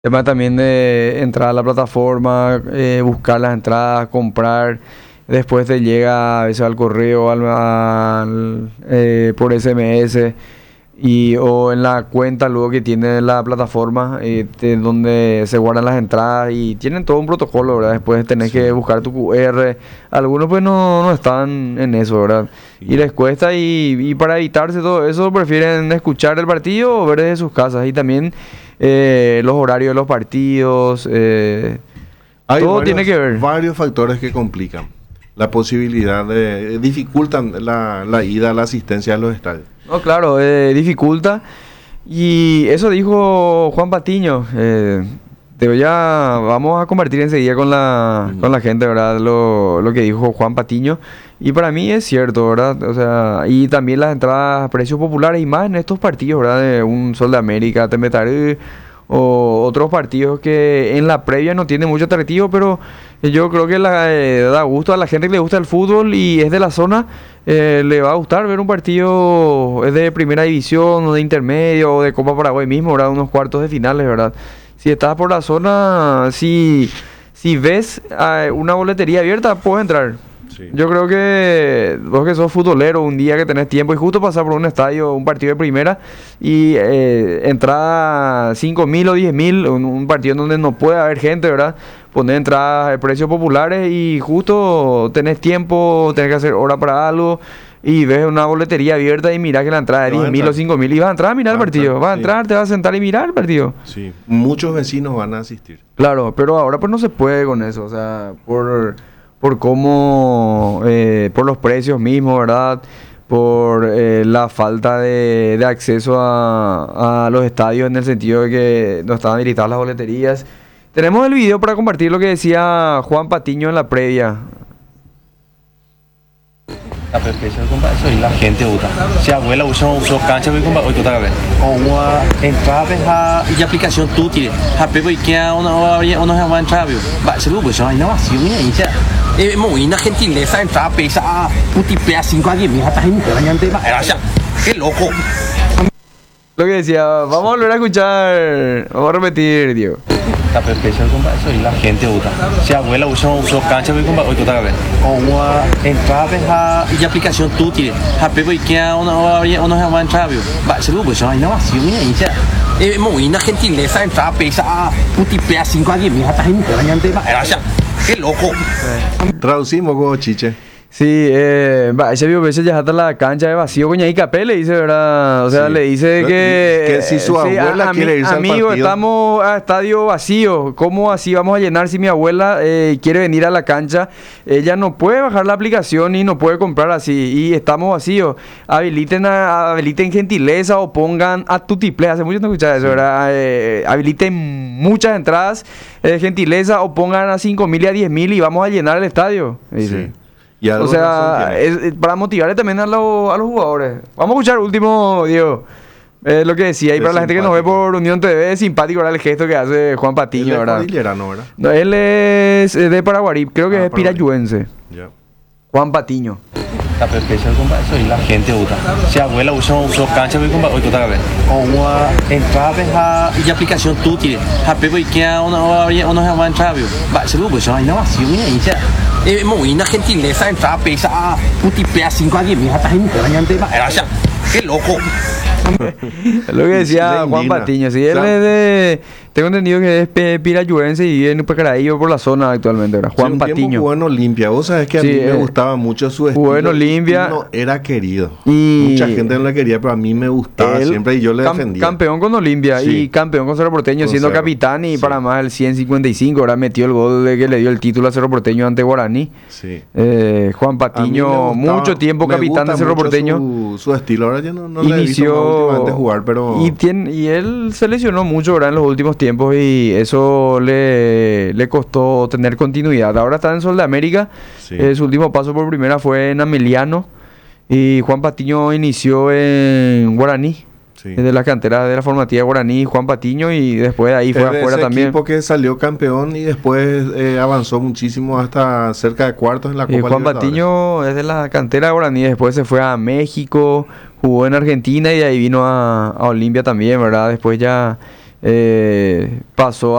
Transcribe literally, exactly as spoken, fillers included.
Tema también de entrar a la plataforma, eh, buscar las entradas, comprar. Después te llega a veces al correo, al, al, eh, por S M S y, o en la cuenta luego que tiene la plataforma, eh, te- donde se guardan las entradas y tienen todo un protocolo, ¿verdad? Después tenés que Sí, buscar tu Q R. Algunos pues no, no están en eso, ¿verdad? Y sí. les cuesta y, y para evitarse todo eso prefieren escuchar el partido o ver desde sus casas. Y también eh, los horarios de los partidos, eh, Hay todo tiene varios, que ver. varios factores que complican la posibilidad de, dificultan la, la ida, la asistencia a los estadios. No, claro, eh, dificulta. Y eso dijo Juan Patiño. Eh, te voy a, vamos a compartir enseguida con la, con Ujú. la gente, ¿verdad? Lo, lo que dijo Juan Patiño. Y para mí es cierto, ¿verdad? O sea, y también las entradas a precios populares y más en estos partidos, ¿verdad? De un Sol de América, Temetaré o otros partidos que en la previa no tienen mucho atractivo, pero yo creo que la, eh, da gusto a la gente que le gusta el fútbol y es de la zona, eh, le va a gustar ver un partido es de primera división o de intermedio o de Copa Paraguay mismo, ¿verdad? Unos cuartos de finales, ¿verdad? Si estás por la zona, si, si ves eh, una boletería abierta, puedes entrar. Sí. Yo creo que vos que sos futbolero, un día que tenés tiempo y justo pasar por un estadio, un partido de primera y eh, entrada cinco mil o diez mil, un, un partido en donde no puede haber gente, ¿verdad? Poner entradas de precios populares y justo tenés tiempo, tenés que hacer hora para algo y ves una boletería abierta y mirás que la entrada es Te vas a diez mil o entrar. cinco mil y vas a entrar a mirar Va el a partido. entrar, Vas a sí. entrar, te vas a sentar y mirar el partido. Sí. Muchos vecinos van a asistir. Claro, pero ahora pues no se puede con eso, o sea, por, por cómo, eh, por los precios mismos, ¿verdad? Por eh, la falta de, de acceso a, a los estadios en el sentido de que no estaban habilitadas las boleterías. Tenemos el video para compartir lo que decía Juan Patiño en la previa. A prefeição com isso aí, a gente usa. Se a abuela usa usa cancha vai com oito tá vendo? Uma entrada ha e aplicação tudo. Ha pego e que uma uma uma entrada, viu? Ba, se não você ainda assim, minha isso. É muito gentileza entrar pesa a puti pé cinco aqui, minha tá indo para gente ba. Era já. Que louco. Lo que decía, vamos a volver a escuchar, vamos a repetir, Diego. A prefeição com isso aí, a gente usa. Se a abuela usa usa cancha vai com oito tá vendo? Uma entrada ha e aplicação tudo. Ha pego e que uma uma uma entrada, viu? Ba, se não você ainda assim, minha isso. É muito gentileza entrar pesa a puti pé cinco aqui, minha tá indo para gente ba. Era já. Que louco. Traducimos como chiche. Sí, eh, va, ese vio veces ya hasta la cancha de vacío, coña y capé le dice, ¿verdad? O sea, Sí. le dice No, que... que si su eh, abuela quiere irse al amigo, partido. estamos a estadio vacío, ¿cómo así vamos a llenar si mi abuela eh, quiere venir a la cancha? Ella no puede bajar la aplicación y no puede comprar así, y estamos vacíos. Habiliten, a- habiliten gentileza o pongan a tutiplé, hace mucho no escuchaba eso, ¿verdad? Eh, habiliten muchas entradas, eh, gentileza o pongan a cinco mil y a diez mil y vamos a llenar el estadio, dice. Sí. Y algo O de sea, razón tiene. es, es para motivarle también a, lo- a los jugadores. Vamos a escuchar último, Diego. Eh, lo que decía. Y Es para la gente que nos ve simpático. por Unión T V, es simpático, ¿verdad? El gesto que hace Juan Él Patiño, es ¿verdad? cordillerano, ¿verdad? No, él es eh, de Paraguarí, creo que Ah, es Paraguarí. pirayuense. Ya. Juan Patiño. A prefeição com isso aí, a gente usa. Se a abuela usa usa cancha vai com oito tá vendo? Uma entrada ha e aplicação tudo. Ha pego e que uma uma uma entrada, viu? Ba, se não você ainda assim, minha isso. É muito gentileza entrar pesa a puti pé cinco aqui, minha tá indo para gente ba. Era já. Que louco. Es lo que Y decía le Juan indigna. Patiño. Sí, él O sea, es de... Tengo entendido que es pe- pirayuense y vive en Pacaraíbo por la zona actualmente, ¿verdad? Sí, Juan un tiempo Patiño. jugó en Olimpia. Vos sabés que a Sí, mí me eh, gustaba mucho su estilo. jugó en Olimpia. No era querido. Y- Mucha gente no le quería, pero a mí me gustaba Él, siempre y yo le cam- defendía. Campeón con Olimpia Sí. y campeón con Cerro Porteño, Con siendo Cerro. capitán y Sí. para más el ciento cincuenta y cinco, ahora metió el gol de que le dio el título a Cerro Porteño ante Guaraní. Sí. Eh, Juan A mí me Patiño, gustaba- mucho tiempo me capitán de gusta Cerro mucho Porteño. Su, su estilo. Ahora ya no, no le he visto más Inició últimamente jugar, pero... y, tiene, y él se lesionó mucho, ¿verdad? En los últimos tiempos y eso le, le costó tener continuidad. Ahora está en Sol de América. Sí. Eh, su último paso por primera fue en Ameliano y Juan Patiño inició en Guaraní. Sí. Es de la cantera de la formativa de Guaraní, Juan Patiño, y después de ahí fue Es de afuera ese también. equipo que salió campeón y después eh, avanzó muchísimo hasta cerca de cuartos en la Copa Y Juan Libertadores. Patiño es de la cantera de Guaraní, después se fue a México, jugó en Argentina y de ahí vino a, a Olimpia también, ¿verdad? Después ya eh, pasó